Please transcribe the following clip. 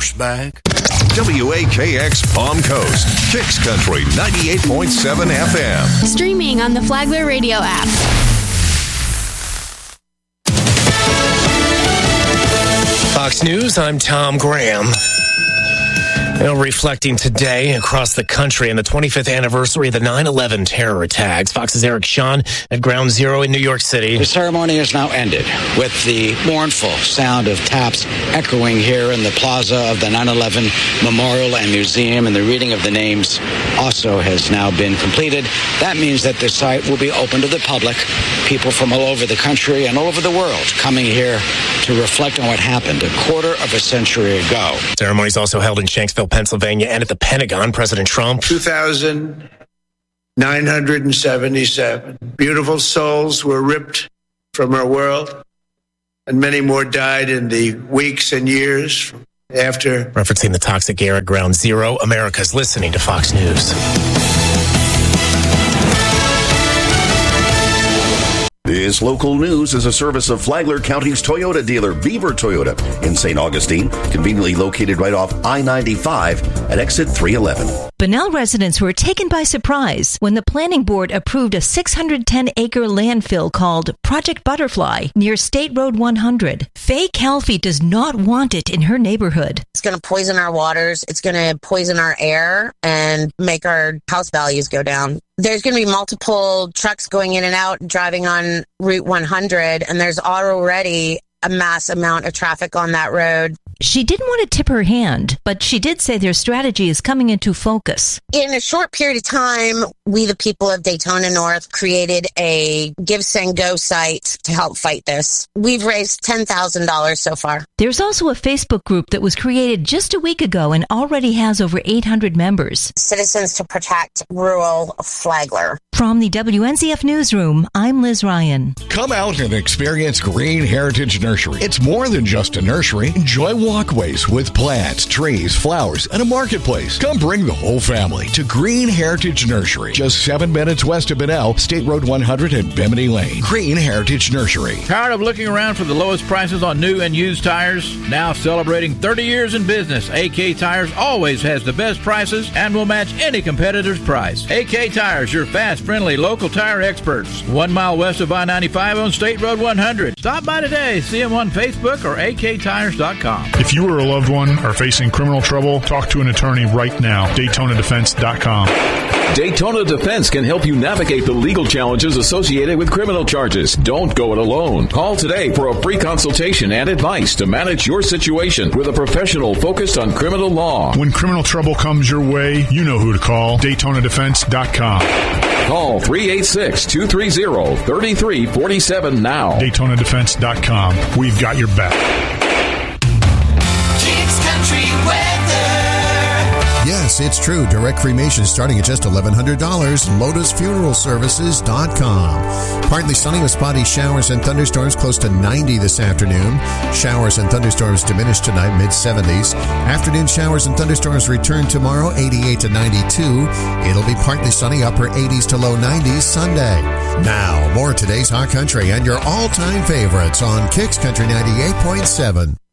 douchebag. WAKX Palm Coast, Kicks Country 98.7 FM. Streaming on the Flagler Radio app. Fox News, I'm Tom Graham. Reflecting today across the country on the 25th anniversary of the 9/11 terror attacks. Fox's Eric Shawn at Ground Zero in New York City. The ceremony has now ended with the mournful sound of taps echoing here in the plaza of the 9/11 Memorial and Museum, and the reading of the names also has now been completed. That means that the site will be open to the public, people from all over the country and all over the world coming here to reflect on what happened a quarter of a century ago. Ceremonies also held in Shanksville, Pennsylvania, and at the Pentagon. President Trump. 2,977 beautiful souls were ripped from our world, and many more died in the weeks and years after. Referencing the toxic air at Ground Zero, America's listening to Fox News. This local news is a service of Flagler County's Toyota dealer, Beaver Toyota, in St. Augustine, conveniently located right off I-95 at exit 311. Bunnell residents were taken by surprise when the planning board approved a 610-acre landfill called Project Butterfly near State Road 100. Faye Calfee does not want it in her neighborhood. It's going to poison our waters. It's going to poison our air and make our house values go down. There's going to be multiple trucks going in and out, driving on Route 100, and there's already a mass amount of traffic on that road. She didn't want to tip her hand, but she did say their strategy is coming into focus. In a short period of time, we, the people of Daytona North, created a Give, Send, Go site to help fight this. We've raised $10,000 so far. There's also a Facebook group that was created just a week ago and already has over 800 members. Citizens to Protect Rural Flagler. From the WNZF Newsroom, I'm Liz Ryan. Come out and experience Green Heritage Nursery. It's more than just a nursery. Enjoy walkways with plants, trees, flowers, and a marketplace. Come bring the whole family to Green Heritage Nursery. Just 7 minutes west of Bunnell, State Road 100 and Bimini Lane. Green Heritage Nursery. Tired of looking around for the lowest prices on new and used tires? Now celebrating 30 years in business, AK Tires always has the best prices and will match any competitor's price. AK Tires, your fast, friendly, local tire experts. 1 mile west of I-95 on State Road 100. Stop by today. See them on Facebook or aktires.com. If you or a loved one are facing criminal trouble, talk to an attorney right now. DaytonaDefense.com. Daytona Defense can help you navigate the legal challenges associated with criminal charges. Don't go it alone. Call today for a free consultation and advice to manage your situation with a professional focused on criminal law. When criminal trouble comes your way, you know who to call. DaytonaDefense.com. Call 386-230-3347 now. DaytonaDefense.com. We've got your back. Yes, it's true. Direct cremation starting at just $1,100. LotusFuneralServices.com. Partly sunny with spotty showers and thunderstorms, close to 90 this afternoon. Showers and thunderstorms diminish tonight, mid-70s. Afternoon showers and thunderstorms return tomorrow, 88 to 92. It'll be partly sunny, upper 80s to low 90s Sunday. Now, more of today's Hot Country and your all-time favorites on Kicks Country 98.7.